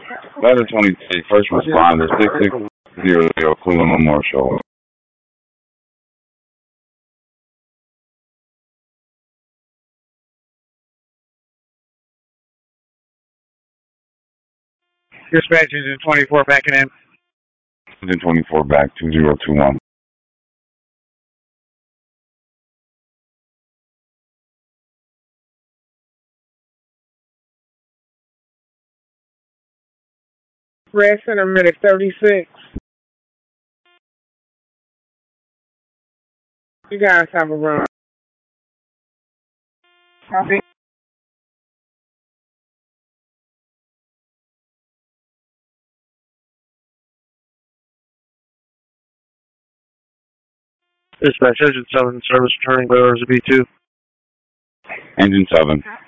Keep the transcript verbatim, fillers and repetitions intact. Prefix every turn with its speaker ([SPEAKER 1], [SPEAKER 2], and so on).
[SPEAKER 1] eleven twenty-three, first responder, six six zero zero, Cleveland Memorial Show.
[SPEAKER 2] Dispatch engine twenty-four backing in.
[SPEAKER 1] Engine twenty-four back, two zero two one.
[SPEAKER 2] Red Center minute thirty-six. You guys have a run. Copy. Dispatch engine seven, service returning, go to B two.
[SPEAKER 1] Engine seven.